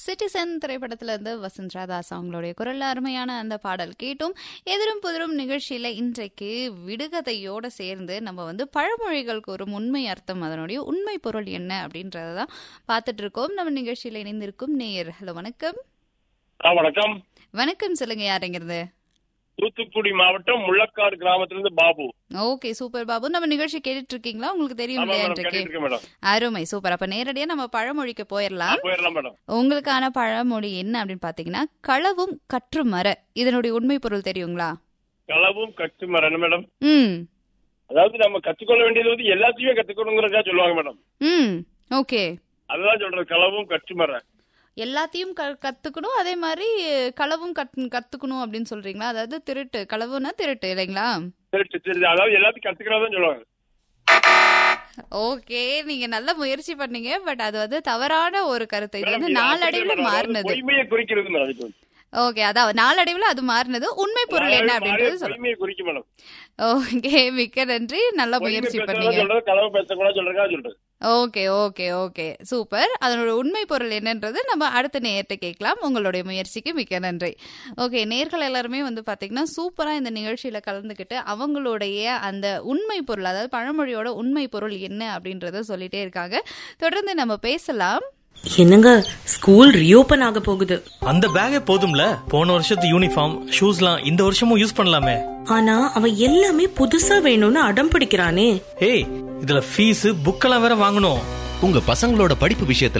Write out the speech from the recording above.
Citizen திரைப்படத்துல இருந்து வசந்த் ராதாஸ் அவங்களுடைய குரல்ல அருமையான அந்த பாடல் கேட்டும். எதிரும் புதிரும் நிகழ்ச்சியில இன்றைக்கு விடுகதையோட சேர்ந்து நம்ம பழமொழிகளுக்கு ஒரு உண்மை அர்த்தம், அதனுடைய உண்மை பொருள் என்ன அப்படின்றதான் பார்த்துட்டு இருக்கோம். நம்ம நிகழ்ச்சியில இணைந்திருக்கும் நேயர். ஹலோ, வணக்கம். வணக்கம். வணக்கம், சொல்லுங்க, யாருங்கிறது? தூத்துக்குடி மாவட்டம் முள்ளக்காடு கிராமத்திலிருந்து பாபு. Okay, super Babu. நம்ம நிகழ்ச்சி கேட்டுட்டு இருக்கீங்களா? உங்களுக்கு தெரியும் இல்லையா? அருமை, சூப்பர். அப்ப நேரடியா நம்ம பழமொழிக்கு போயிடலாம். உங்களுக்கான பழமொழி என்ன அப்படின்னு பாத்தீங்கன்னா, களவும் கற்று மர. இதனுடைய உண்மை பொருள் தெரியுங்களா? களவும் கற்று மர மேடம். அதாவது நம்ம கத்துக்கொள்ள வேண்டியது எல்லாத்தையுமே கத்துக்கணுங்கிறதா சொல்லுவாங்க மேடம். ஓகே, அதுதான் சொல்றது, களவும் கற்று மர. எல்லாத்தையும் கத்துக்கணும், அதே மாதிரி களவும் கத்துக்கணும் அப்படின்னு சொல்றீங்களா? அதாவது திருட்டு, களவுனா திருட்டு இல்லைங்களா? அதாவது எல்லாத்தையும் கத்துக்கிறதான் சொல்லுவாங்க. ஓகே, நீங்க நல்ல முயற்சி பண்ணீங்க. பட் அது தவறான ஒரு கருத்து. இது நாளடைவுல மாறினது. ஓகே, அதாவது நாளடைவுல அது மாறினது. உண்மை பொருள் என்ன அப்படின்றது சொல்லுங்க. ஓகே, மிக்க நன்றி, நல்ல முயற்சி பண்ணீங்க. Okay okay okay, super. அதனோட உண்மை பொருள் என்னன்றது நம்ம அடுத்த நேரத்தை கேட்கலாம். உங்களுடைய முயற்சிக்கு மிக்க நன்றி. ஓகே, நேர்கள் எல்லாருமே பாத்தீங்கன்னா சூப்பரா இந்த நிகழ்ச்சியில கலந்துக்கிட்டு அவங்களுடைய அந்த உண்மை பொருள், அதாவது பழமொழியோட உண்மை பொருள் என்ன அப்படின்றத சொல்லிட்டே இருக்காங்க. தொடர்ந்து நம்ம பேசலாம். என்னங்க, ஸ்கூல் ரீஓபன் ஆக போகுது. அந்த பேக்கே போதும்ல, போன வருஷத்து யூனிஃபார்ம் ஷூஸ்லாம் இந்த வருஷமும் யூஸ் பண்ணலாமே. ஆனா அவன் எல்லாமே புதுசா வேணும்னு அடம் பிடிக்கிறானே. ஏய், இதுல ஃபீஸ் புக்கெல்லாம் வேற வாங்கணும். உங்க பசங்களோட படிப்பு விஷயத்துல